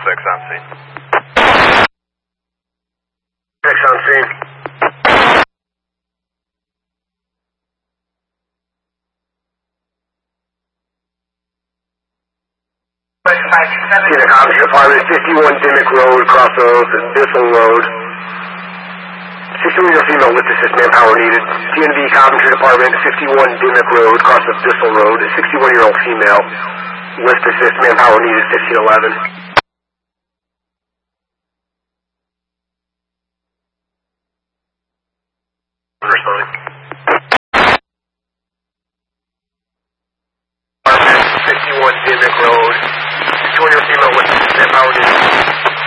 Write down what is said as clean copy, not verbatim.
6 on scene. 6 on scene. See the Coventry Department, 51 Dimmick Road, across the Bissell Road. 61-year-old female lift assist, manpower needed. DNV Coventry Department, 51 Dimmick Road, across the Bissell Road. 61-year-old female lift assist, manpower needed, 1511. Responding.